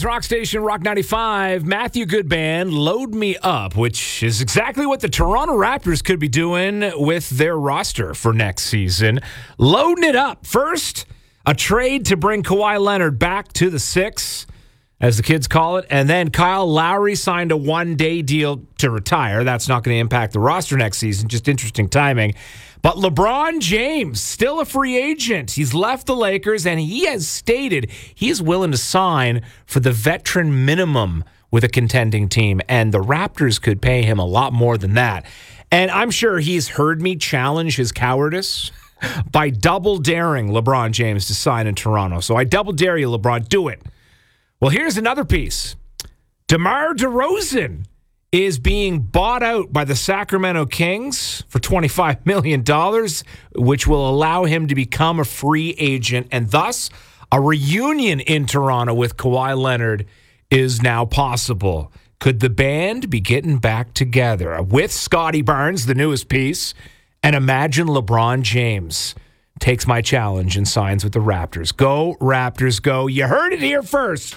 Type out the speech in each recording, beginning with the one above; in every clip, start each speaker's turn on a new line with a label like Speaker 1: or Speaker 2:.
Speaker 1: Barrie's Rock Station, Rock 95. Matthew Goodband, Load Me Up, which is exactly what the Toronto Raptors could be doing with their roster for next season. Loading it up. First, a trade to bring Kawhi Leonard back to the Six, as the kids call it. And then Kyle Lowry signed a one-day deal to retire. That's not going to impact the roster next season. Just interesting timing. But LeBron James, still a free agent. He's left the Lakers, and he has stated he is willing to sign for the veteran minimum with a contending team. And the Raptors could pay him a lot more than that. And I'm sure he's heard me challenge his cowardice by double daring LeBron James to sign in Toronto. So I double dare you, LeBron. Do it. Well, here's another piece. DeMar DeRozan is being bought out by the Sacramento Kings for $25 million, which will allow him to become a free agent. And thus, a reunion in Toronto with Kawhi Leonard is now possible. Could the band be getting back together? With Scotty Barnes, the newest piece, and imagine LeBron James takes my challenge and signs with the Raptors. Go, Raptors, go. You heard it here first.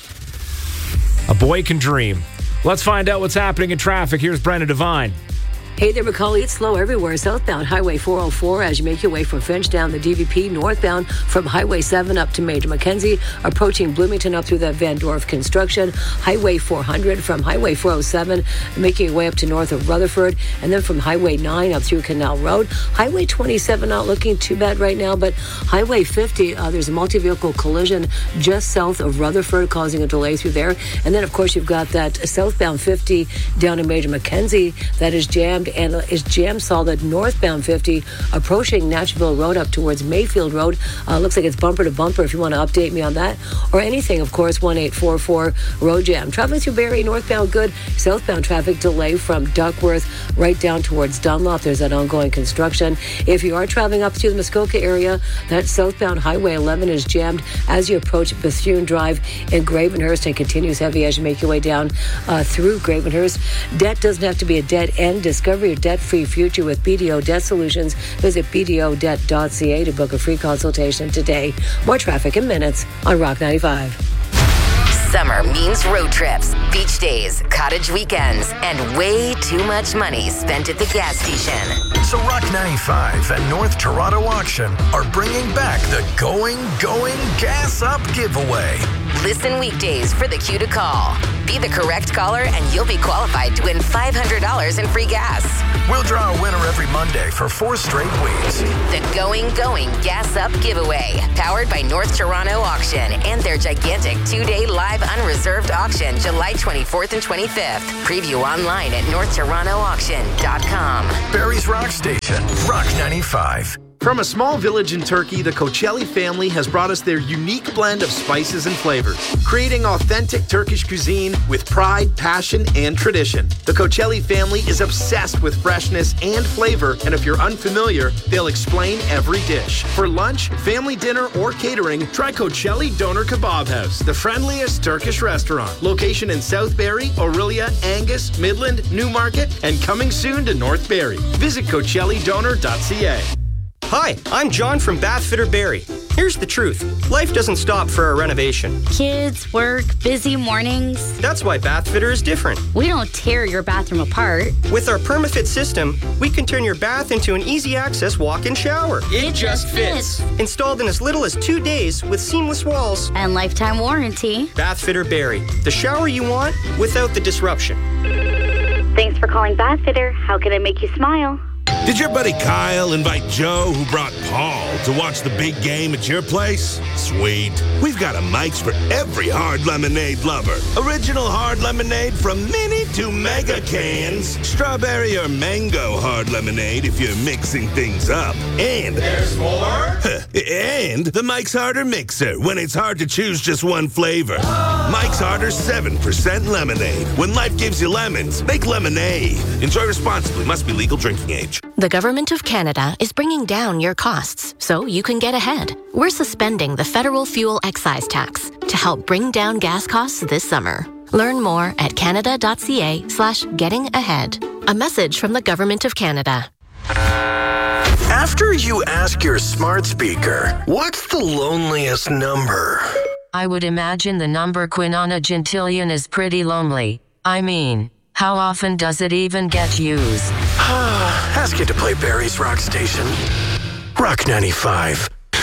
Speaker 1: A boy can dream. Let's find out what's happening in traffic. Here's Brenna Devine.
Speaker 2: Hey there, McCauley. It's slow everywhere. Southbound Highway 404 as you make your way from Finch down the DVP. Northbound from Highway 7 up to Major Mackenzie. Approaching Bloomington up through that Van Dorf construction. Highway 400 from Highway 407 making your way up to north of Rutherford. And then from Highway 9 up through Canal Road. Highway 27 not looking too bad right now, but Highway 50, there's a multi-vehicle collision just south of Rutherford causing a delay through there. And then, of course, you've got that southbound 50 down in Major Mackenzie that is jammed and is jammed solid northbound 50 approaching Nashville Road up towards Mayfield Road. Looks like it's bumper to bumper if you want to update me on that or anything. Of course, 1844 road jam. Traveling through Barrie, northbound good. Southbound traffic delay from Duckworth right down towards Dunlop. There's that ongoing construction. If you are traveling up to the Muskoka area, that southbound Highway 11 is jammed as you approach Bethune Drive in Gravenhurst and continues heavy as you make your way down through Gravenhurst. Debt doesn't have to be a dead end. Discover your debt-free future with BDO Debt Solutions. Visit bdodebt.ca to book a free consultation today. More traffic in minutes on Rock 95.
Speaker 3: Summer means road trips, beach days, cottage weekends, and way too much money spent at the gas station.
Speaker 4: So Rock 95 and North Toronto Auction are bringing back the Going Gas Up giveaway.
Speaker 3: Listen weekdays for the cue to call. Be the correct caller and you'll be qualified to win $500 in free gas.
Speaker 4: We'll draw a winner every Monday for 4 straight weeks.
Speaker 3: The Going Gas Up giveaway, powered by North Toronto Auction and their gigantic 2-day live unreserved auction July 24th and 25th. Preview online at northtorontoauction.com.
Speaker 4: Barrie's Rock Station, Rock 95.
Speaker 5: From a small village in Turkey, the Koçelli family has brought us their unique blend of spices and flavors, creating authentic Turkish cuisine with pride, passion, and tradition. The Koçelli family is obsessed with freshness and flavor, and if you're unfamiliar, they'll explain every dish. For lunch, family dinner, or catering, try Koçelli Doner Kebab House, the friendliest Turkish restaurant. Location in South Barrie, Orillia, Angus, Midland, Newmarket, and coming soon to North Barrie. Visit CoçelliDoner.ca.
Speaker 6: Hi, I'm John from Bathfitter Barrie. Here's the truth. Life doesn't stop for a renovation.
Speaker 7: Kids, work, busy mornings.
Speaker 6: That's why Bathfitter is different.
Speaker 7: We don't tear your bathroom apart.
Speaker 6: With our PermaFit system, we can turn your bath into an easy-access walk-in shower.
Speaker 7: It just fits.
Speaker 6: Installed in as little as 2 days with seamless walls.
Speaker 7: And lifetime warranty.
Speaker 6: Bathfitter Barrie. The shower you want without the disruption.
Speaker 7: Thanks for calling Bathfitter. How can I make you smile?
Speaker 8: Did your buddy Kyle invite Joe, who brought Paul, to watch the big game at your place? Sweet. We've got a Mike's for every hard lemonade lover. Original hard lemonade from mini to mega cans. Strawberry or mango hard lemonade if you're mixing things up. And
Speaker 9: there's more?
Speaker 8: And the Mike's Harder Mixer when it's hard to choose just one flavor. Mike's Harder 7% lemonade. When life gives you lemons, make lemonade. Enjoy responsibly. Must be legal drinking age.
Speaker 10: The Government of Canada is bringing down your costs so you can get ahead. We're suspending the federal fuel excise tax to help bring down gas costs this summer. Learn more at canada.ca/getting-ahead. A message from the Government of Canada.
Speaker 4: After you ask your smart speaker, what's the loneliest number?
Speaker 2: I would imagine the number quinonagentilion is pretty lonely. I mean, how often does it even get used?
Speaker 4: Ask it to play Barry's Rock Station. Rock 95.